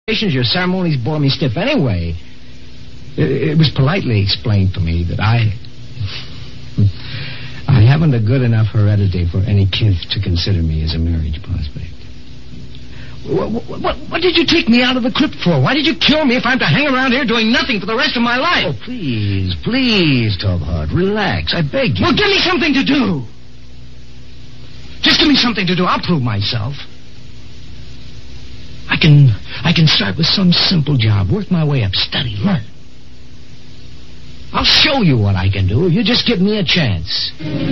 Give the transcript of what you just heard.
Your ceremonies bore me stiff anyway. It was politely explained to me that I haven't a good enough heredity for any kid to consider me as a marriage prospect. What did you take me out of the crypt for? Why did you kill me if I'm to hang around here doing nothing for the rest of my life? Oh, please, Tubhart, relax. I beg you. Well, give me something to do. Just give me something to do. I'll prove myself. I can start with some simple job, work my way up, study, learn. I'll show you what I can do if you just give me a chance.